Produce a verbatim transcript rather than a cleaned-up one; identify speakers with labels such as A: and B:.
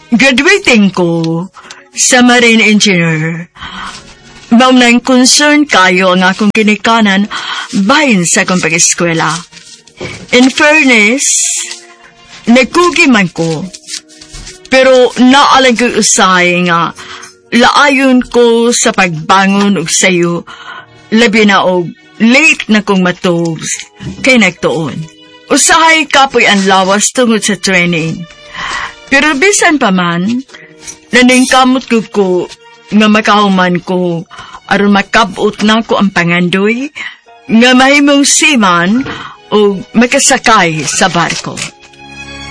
A: Graduating ko sa marine engineer. Maunang concern kayo ang akong ginikanan bahin sa akong pag-eskwela. In fairness, nagkugi man ko. Pero naalang ko usahay nga laayon ko sa pagbangon og sayo, labi na og late na kong matog kay nagtuon. Usahay kapoy ang lawas tungod sa training. Pero bisan pa man, naningkamot ko ko nga makahuman ko aron makabot na ko ang pangandoy nga mahimong seaman o makasakay sa barko.